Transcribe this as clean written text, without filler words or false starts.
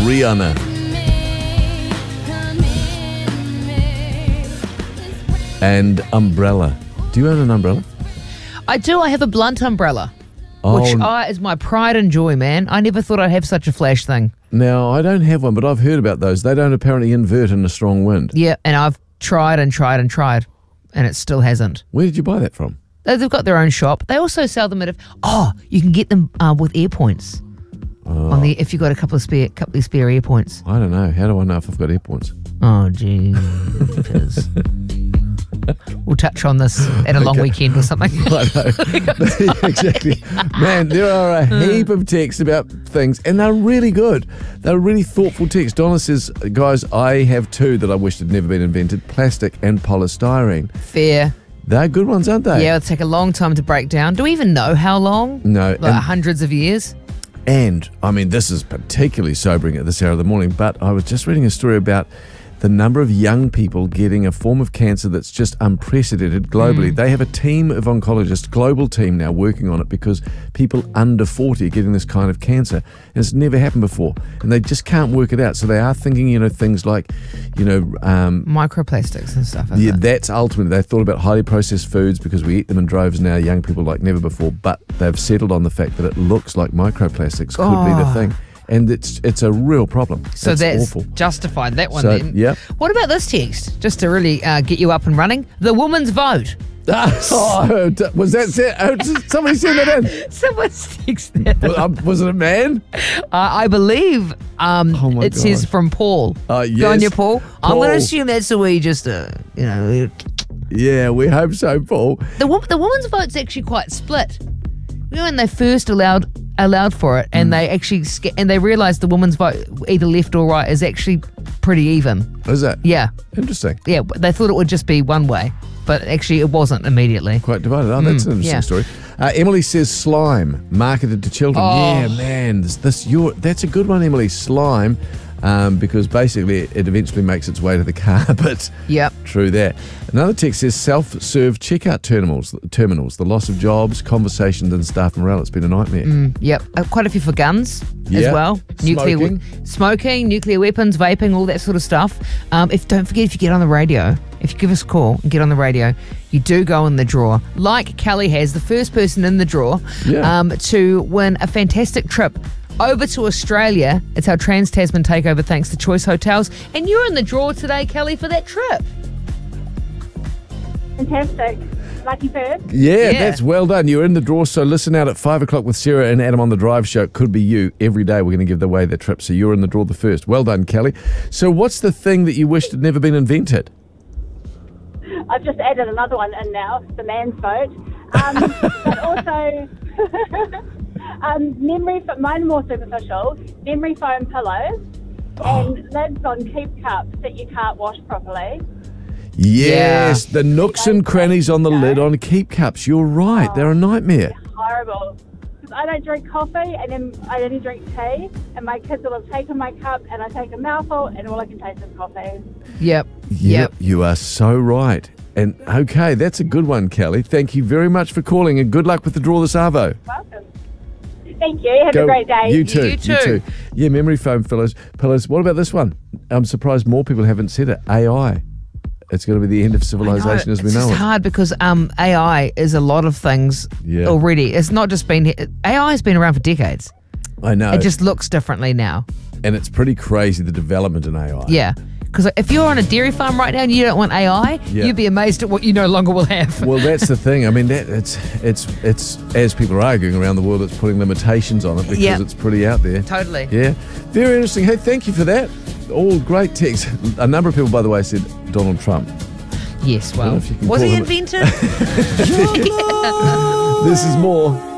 Rihanna. And umbrella. Do you own an umbrella? I do. I have a blunt umbrella, which is my pride and joy, man. I never thought I'd have such a flash thing. Now, I don't have one, but I've heard about those. They don't apparently invert in a strong wind. Yeah, and I've tried and tried and tried, and it still hasn't. Where did you buy that from? They've got their own shop. They also sell them you can get them with air points. If you've got a couple of spare air points. I don't know. How do I know if I've got air points? Oh, geez. We'll touch on this at a long weekend or something. I know. Exactly. Man, there are a heap of texts about things, and they're really good. They're really thoughtful texts. Donna says, guys, I have two that I wished had never been invented, plastic and polystyrene. Fair. They're good ones, aren't they? Yeah, it'll take a long time to break down. Do we even know how long? No. Like hundreds of years? And, I mean, this is particularly sobering at this hour of the morning, but I was just reading a story about the number of young people getting a form of cancer that's just unprecedented globally. They have a team of oncologists, global team now, working on it because people under 40 are getting this kind of cancer, and it's never happened before, and they just can't work it out. So they are thinking, things like, microplastics and stuff. Yeah, that's ultimately. They thought about highly processed foods because we eat them in droves now, young people like never before, but they've settled on the fact that it looks like microplastics could be the thing. And it's a real problem. So that's awful. Justified, that one then. Yep. What about this text? Just to really get you up and running. The woman's vote. Was that somebody sent that in? Someone's texted that. Was it a man? I believe it says from Paul. Yes. Go on your Paul. I'm going to assume that's the way just, Yeah, we hope so, Paul. The woman's vote's actually quite split. When they first allowed for it, and they actually they realised the woman's vote, either left or right, is actually pretty even. Is it? Yeah. Interesting. Yeah, they thought it would just be one way, but actually it wasn't immediately. Quite divided. Oh, that's an interesting story. Emily says slime marketed to children. Yeah, man, that's a good one, Emily. Slime. Because basically it eventually makes its way to the carpet. Yep. True that. Another text says self-serve checkout terminals, the loss of jobs, conversations and staff morale. It's been a nightmare. Yep. Quite a few for guns as well. Smoking, nuclear weapons, vaping, all that sort of stuff. Don't forget, if you get on the radio, if you give us a call and get on the radio, you do go in the draw. Like Kelly has, the first person in the draw to win a fantastic trip over to Australia. It's our Trans-Tasman takeover thanks to Choice Hotels. And you're in the draw today, Kelly, for that trip. Fantastic. Lucky bird. Yeah, that's well done. You're in the draw, so listen out at 5 o'clock with Sarah and Adam on the Drive show. It could be you. Every day we're going to give away the trip, so you're in the draw the first. Well done, Kelly. So what's the thing that you wished had never been invented? I've just added another one in now, the man's vote. But also... mine are more superficial, memory foam pillows and lids on keep cups that you can't wash properly. Yes, the nooks and crannies on the lid on keep cups. You're right, they're a nightmare. Horrible. Because I don't drink coffee and then I only drink tea, and my kids will have taken my cup and I take a mouthful and all I can taste is coffee. Yep. You are so right. And okay, that's a good one, Kelly. Thank you very much for calling and good luck with the draw this arvo. Welcome. Thank you. Have a great day. You too. Yeah, memory foam pillows. What about this one? I'm surprised more people haven't said it. AI. It's going to be the end of civilization as we know it. It's hard because AI is a lot of things already. It's not just been... AI has been around for decades. I know. It just looks differently now. And it's pretty crazy, the development in AI. Yeah. Because if you're on a dairy farm right now and you don't want AI, you'd be amazed at what you no longer will have. Well, that's the thing. I mean, it's as people are arguing around the world, it's putting limitations on it because it's pretty out there. Totally. Yeah. Very interesting. Hey, thank you for that. All great texts. A number of people, by the way, said Donald Trump. Yes, well, was he invented? This is more